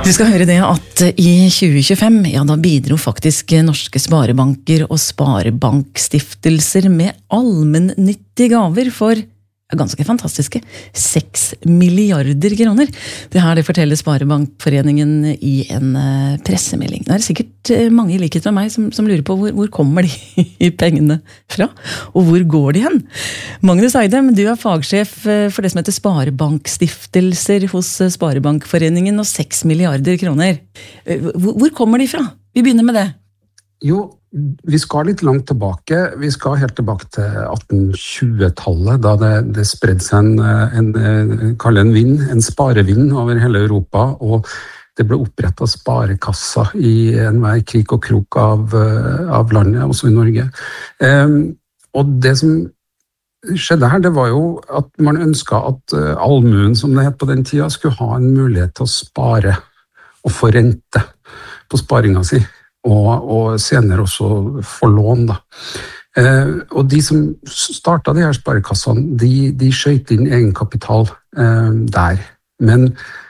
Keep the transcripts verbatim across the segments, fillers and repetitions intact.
Du skal høre det at i tjue tjuefem, ja da bidro faktisk norske sparebanker og sparebankstiftelser med allmennyttige gaver for ganske fantastiske seks milliarder kroner. Det her det forteller Sparebankforeningen i en pressemelding. Det er sikkert mange i likhet med meg som, som lurer på hvor, hvor kommer de pengene fra, og hvor går de hen? Magnus Eidem, du er fagsjef for det som heter Sparebankstiftelser hos Sparebankforeningen, og seks milliarder kroner. Hvor, hvor kommer de fra? Vi begynner med det. Jo, vi skal litt langt tilbake. Vi skal helt tilbake til atten tjue-tallet, da det, det spredde seg en, en, en, en vind, en sparevind over hele Europa, og det ble opprettet sparekasser i enhver krik og krok av, av landet, også i Norge. Um, og det som skjedde her, det var jo at man ønsket at allmuen, som det het på den tida, skulle ha en mulighet til å spare og få rente på sparinga si. Og, og senere også for lån da. Eh, og de som startet de her sparekassene, de, de skjøt inn egenkapital eh, der. Men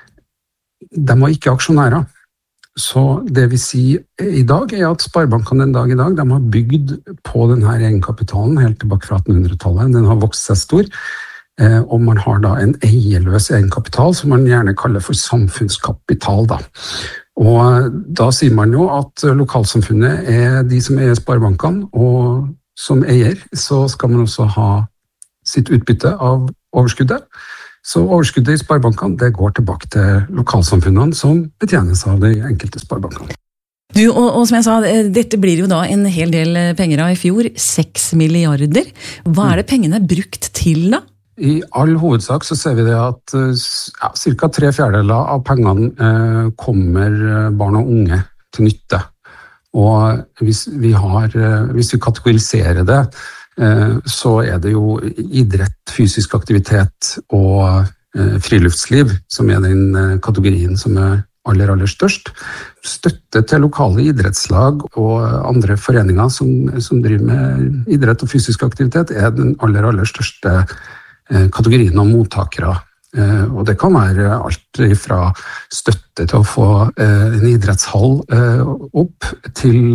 de var ikke aksjonærer. Så det vi sier i dag er at sparebankene den dag i dag, de har bygd på denne egenkapitalen helt tilbake fra attenhundretallet. Den har vokst seg stor. Eh, og man har da en eierløs egenkapital, som man gjerne kaller for samfunnskapital da. Og da sier man jo at lokalsamfunnet er de som eier sparebankene, og som eier så skal man også ha sitt utbytte av overskuddet. Så overskuddet i sparebankene, det går tilbake til lokalsamfunnene som betjenes av de enkelte sparebankene. Du, og, og som jeg sa, dette blir jo da en hel del penger av i fjor, seks milliarder. Hva er det pengene er brukt til da? I all hovedsak så ser vi det at ja, cirka tre fjerdedeler av pengene eh, kommer barn og unge til nytte. Og hvis vi, har, hvis vi kategoriserer det, eh, så er det jo idrett, fysisk aktivitet og eh, friluftsliv som er den kategorien som er aller, aller størst. Støtte til lokale idrettslag og andre foreninger som, som driver med idrett og fysisk aktivitet er den aller, aller største kategorien av mottakere, og det kan være alt fra støtte til å få en idrettshall opp til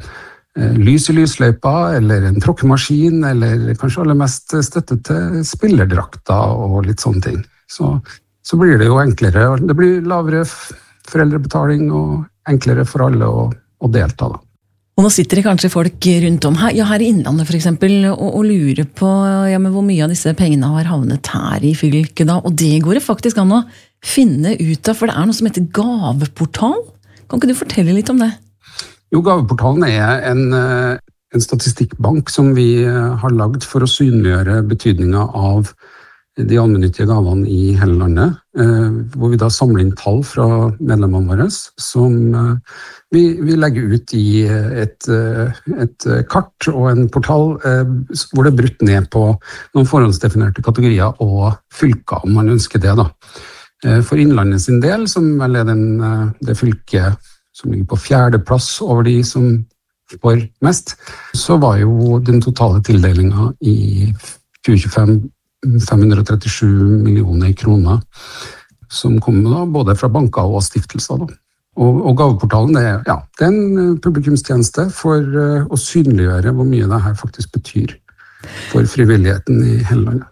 lys i lysløypa, eller en tråkkemaskin, eller kanskje aller mest støtte til spillerdrakter og litt sånne ting. Så, så blir det jo enklere, det blir lavere foreldrebetaling og enklere for alle å, å delta da. Og nå sitter det kanskje folk rundt om her, ja, her i Innlandet for eksempel, og, og lurer på ja, men hvor mye av disse pengene har havnet her i fylket da, og det går det faktisk an å finne ut av, for det er noe som heter gaveportal. Kan ikke du fortelle litt om det? Jo, gaveportalen er en, en statistikkbank som vi har laget for å synliggjøre betydningen av de allmennyttige gavene i hele landet, hvor vi da samler inn tall fra medlemmene våre, som vi, vi legger ut i et, et kart og en portal hvor det er brutt ned på noen forhåndsdefinerte kategorier og fylker, om man ønsker det da. For Innlandet sin del, som vel er den, det fylket som ligger på fjerde plass over de som får mest, så var jo den totale tildelingen i tjue tjuefem fem hundre og trettisju millioner kroner, som kommer da, både fra banker og stiftelser. Da. Og, og gaveportalen det er, ja, det er en publikumstjeneste for uh, å synliggjøre hvor mye det her faktisk betyr for frivilligheten i hele landet.